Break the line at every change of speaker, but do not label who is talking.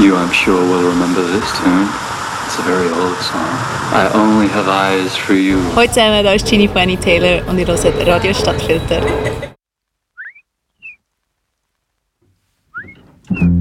You, I'm sure, will remember this tune. It's a very old song. I only have eyes for you.
Hallo zusammen, da ist Ginny von Annie Taylor und ihr hört Radio Stadtfilter.